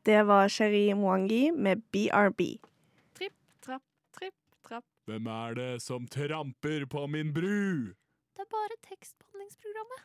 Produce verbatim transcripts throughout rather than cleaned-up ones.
Det var Cherie Mwangi med B R B. Tripp, trapp, tripp, trapp. Hvem er det som tramper på min bru? Det er bare tekstbehandlingsprogrammet.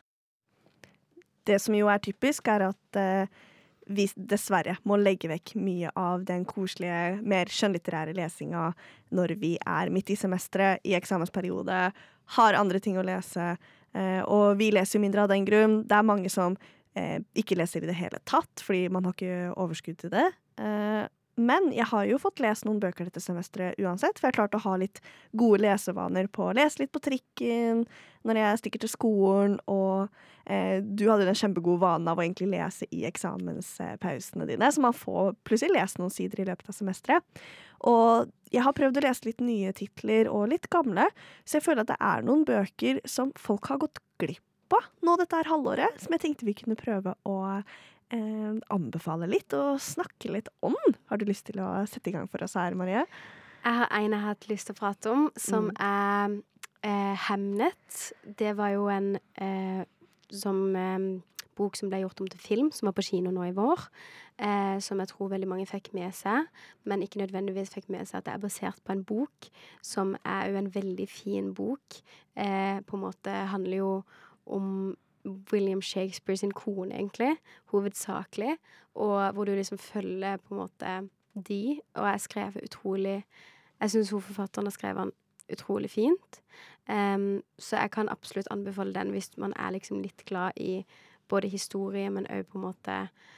Det som jo er typisk, er at eh, vi dessverre må legge vekk mye av den koselige, mer skjønnlitterære lesinga når vi er midt i semesteret, i eksamensperiode, har andre ting å lese, eh, og vi leser jo mindre av den grunn. Det er mange som eh, ikke leser i det hele tatt, fordi man har ikke overskudd til det. Eh, Men jeg har jo fått lest noen bøker dette semesteret uansett, for jeg har klart å ha litt gode lesevaner på å lese litt på trikken, når jeg stikker til skolen, og eh, du hadde den kjempegode vanen av å egentlig lese i eksamenspausene dine, så man får plutselig lest noen sider i løpet av semesteret. Og jeg har prøvd å lese litt nye titler og litt gamle, så jeg føler at det er noen bøker som folk har gått glipp av nå dette her halvåret, som jeg tenkte vi kunne prøve å Eh, anbefale litt og snakke litt om. Har du lyst til å sette i gang for oss her, Marie? Jeg har en jeg har hatt lyst til å prate om, som mm. er eh, Hemnet. Det var jo en eh, som, eh, bok som ble gjort om til film, som var på kino nå i vår. Eh, som jeg tror veldig mange fikk med seg, men ikke nødvendigvis fikk med seg at det er basert på en bok, som er jo en veldig fin bok. Eh, på en måte handler jo om William Shakespeare sin kone, egentlig, hovedsakelig, og hvor du liksom følger på en måte de, og jeg skrev utrolig, jeg synes hovedforfatteren har skrevet han utrolig fint, um, så jeg kan absolutt anbefale den hvis man er liksom litt glad i både historie, men også på en måte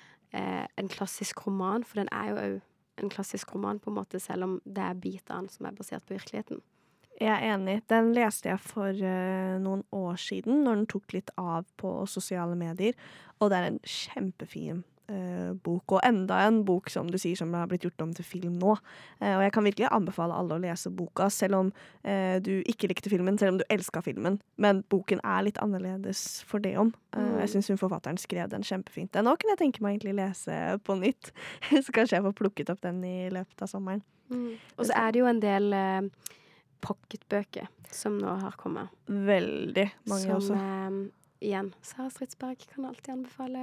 uh, en klassisk roman, for den er jo også en klassisk roman på en måte, selv om det er bitene som er basert på virkeligheten. Jeg er enig. Den leste jeg for uh, noen år siden, når den tok litt av på sosiale medier, og det er en kjempefin uh, bok, og enda en bok som du sier som har blitt gjort om til film nå. Uh, og jeg kan virkelig anbefale alle å lese boka, selv om uh, du ikke likte filmen, selv om du elsket filmen. Men boken er litt annerledes for det om. Uh, mm. Jeg synes hun forfatteren skrev den kjempefint. Nå kan jeg tenke meg egentlig lese på nytt, så kanskje jeg får plukket opp den i løpet av sommeren. Mm. Og så er det jo en del Uh pocketbøker som nå har kommet. Veldig mange som, også. Som, eh, igjen, Sara Stridsberg kan alltid anbefale.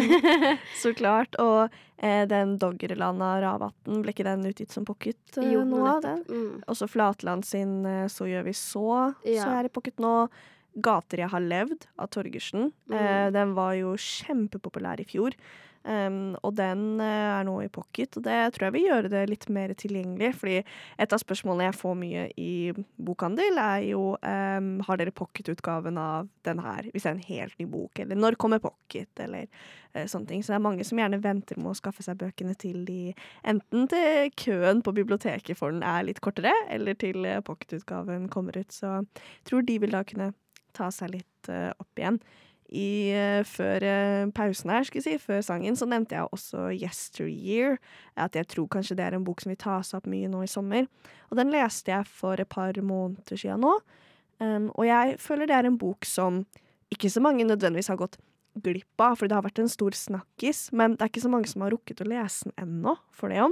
Mm, så klart. Og eh, den Doggerlanda Ravatn, ble ikke den utgitt som pocket eh, jo, nå av den? Mm. Også Flatland sin eh, Så gjør vi så, ja. Så er i pocket nå. Gater jeg har levd av Torgersen. Mm. Eh, den var jo kjempepopulær i fjor. Um, og den uh, er nå i pocket, og det tror jeg vil gjøre det litt mer tilgjengelig, fordi et av spørsmålene jeg får mye i bokhandel er jo um, har dere pocketutgaven av den her, hvis det er en helt ny bok, eller når kommer pocket, eller uh, sånne ting. Så det er mange som gjerne venter med å skaffe seg bøkene til de, enten til køen på biblioteket for den er litt kortere, eller til uh, pocketutgaven kommer ut, så jeg tror de vil da kunne ta seg litt uh, opp igjen. I, uh, før uh, pausen her, skal jeg si, før sangen, så nevnte jeg også Yesteryear, at jeg tror kanskje det er en bok som vil ta seg opp mye nå i sommer. Og den leste jeg for et par måneder siden nå, um, og jeg føler det er en bok som ikke så mange nødvendigvis har gått glipp av, for det har vært en stor snakkis, men det er ikke så mange som har rukket å lese den ennå, for det om.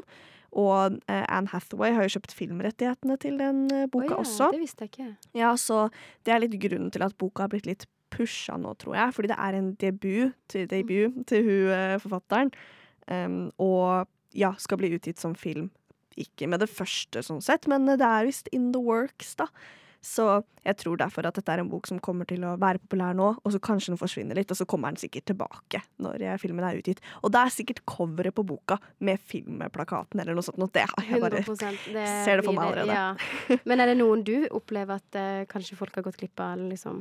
Og uh, Anne Hathaway har jo kjøpt filmrettighetene til den uh, boka oh, ja, også. Det visste jeg ikke. Ja, så det er litt grunnen til at boka har blitt litt pusha nå, tror jeg, fordi det er en debut til, debut til hun uh, forfatteren, um, og ja, skal bli utgitt som film. Ikke med det første sånn sett, men det er vist in the works da. Så jeg tror derfor at dette er en bok som kommer til å være populær nå, og så kanskje den forsvinner litt, og så kommer den sikkert tilbake når filmen er utgitt. Og det er sikkert coveret på boka med filmplakaten eller noe sånt, og det har jeg bare det ser det for meg allerede. Ja. Men er det noen du opplever at uh, kanskje folk har gått glipp av, eller liksom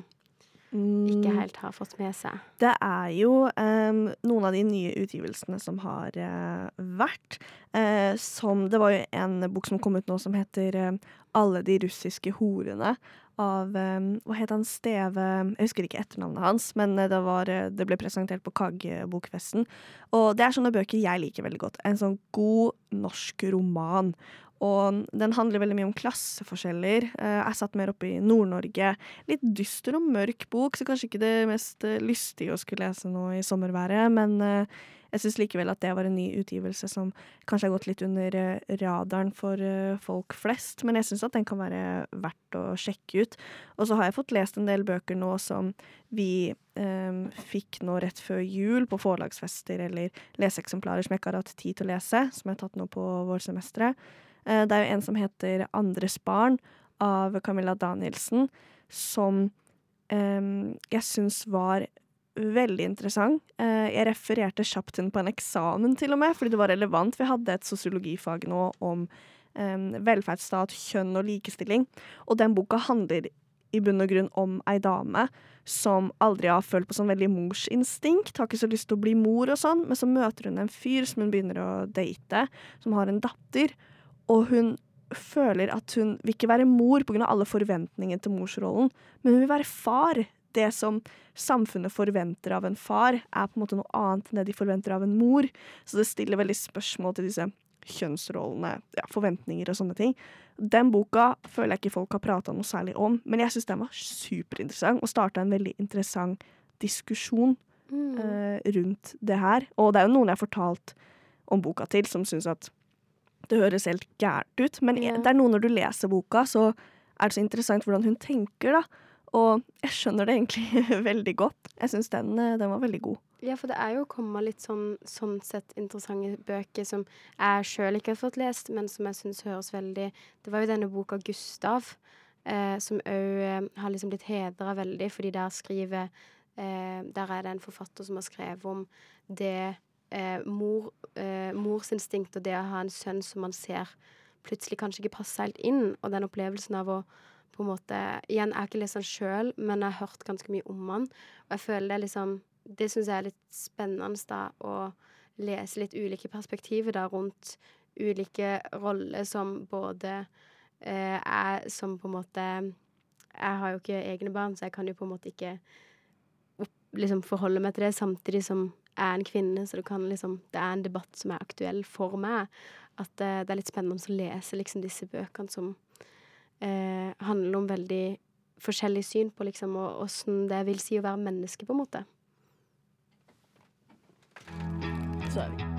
ikke helt har fått med seg? Det er jo um, noen av de nye utgivelsene som har uh, vært. Uh, som, det var jo en bok som kom ut nå som heter uh, Alle de russiske horene av, um, hva het han, Steve, jeg husker ikke etternavnet hans, men uh, det, var, uh, det ble presentert på K A G-bokfesten. Og det er sånne bøker jeg liker veldig godt. En sånn god norsk roman. Og den handler veldig mye om klasseforskjeller. Uh, jeg satt mer oppe i Nord-Norge. Litt dyster og mørk bok, så kanskje ikke det mest uh, lystige å skulle lese nå i sommerværet, men uh, jeg synes likevel at det var en ny utgivelse som kanskje har gått litt under eh, radaren for eh, folk flest, men jeg synes at den kan være verdt å sjekke ut. Og så har jeg fått lest en del bøker nå som vi eh, fikk nå rett før jul på forlagsfester eller leseeksemplarer som jeg ikke har hatt tid til å lese, som jeg har tatt nå på vårsemesteret. Eh, det er jo en som heter Andres barn av Camilla Danielsen, som Um, jeg synes var veldig interessant. Uh, jeg refererte kjapt til den på en eksamen til og med, fordi det var relevant. Vi hadde et sosiologifag nå om um, velferdsstat, kjønn og likestilling, og den boka handler i bunn og grunn om ei dame som aldri har følt på sånn veldig morsinstinkt, har ikke så lyst til å bli mor og sånn, men så møter hun en fyr som hun begynner å date, som har en datter, og hun føler at hun vil ikke være mor på grunn av alle forventningene til morsrollen, men hun vil være far. Det som samfunnet forventer av en far, er på en måte noe annet enn det de forventer av en mor. Så det stiller veldig spørsmål til disse kjønnsrollene, ja, forventninger og sånne ting. Den boka føler jeg ikke folk har pratet noe særlig om, men jeg synes den var superinteressant og startet en veldig interessant diskusjon mm. eh, rundt det her. Og det er jo noen jeg har fortalt om boka til, som synes at det høres helt gærent ut, men ja. Det er noe når du leser boka, så er det så interessant hvordan hun tenker, da. Og jeg skjønner det egentlig veldig godt. Jeg synes den, den var veldig god. Ja, for det er jo kommet litt sånn, sånn sett interessante bøker som jeg selv ikke har fått lest, men som jeg synes høres veldig... Det var jo denne boka Gustav, eh, som også eh, har liksom blitt hedret veldig, fordi der skriver... Eh, der er det en forfatter som har skrevet om det... Eh, mor, eh, morsinstinkt og det å ha en sønn som man ser plutselig kanskje ikke passer helt inn, og den opplevelsen av å på en måte, igjen, jeg har ikke lest den selv, men jeg har hørt ganske mye om den, og jeg føler det liksom, det synes jeg er litt spennende da, å lese litt ulike perspektiver da, rundt ulike roller som både eh, er som på en måte, jeg har jo ikke egne barn, så jeg kan jo på en måte ikke opp, liksom forholde meg til det, samtidig som er en kvinne, så det, kan liksom, det er en debatt som er aktuell for meg. At uh, det er litt spennende å lese liksom, disse bøkene som uh, handler om veldig forskjellig syn på liksom, og hvordan det vil si å være menneske, på en måte. Så er vi.